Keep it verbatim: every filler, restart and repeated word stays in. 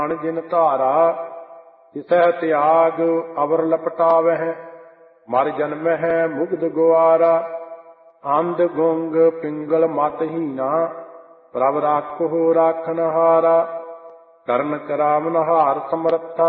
ਅਣ ਜਿਨ ਧਾਰਾ ਤਿਸਹਿ ਤਿਆਗ ਅਵਰ ਲਪਟਾਵਹਿ ਮਰ ਜਨਮਹਿ ਮੁਗਧ ਗੁਆਰਾ ਅੰਧ ਗੁੰਗ ਪਿੰਗਲ ਮਤ ਹੀਨਾ ਪ੍ਰਭ ਰਾਖੋ ਰਾਖਨ ਹਾਰਾ ਕਰਨ ਕਰਾਵਨ ਹਾਰ ਸਮਰੱਥਾ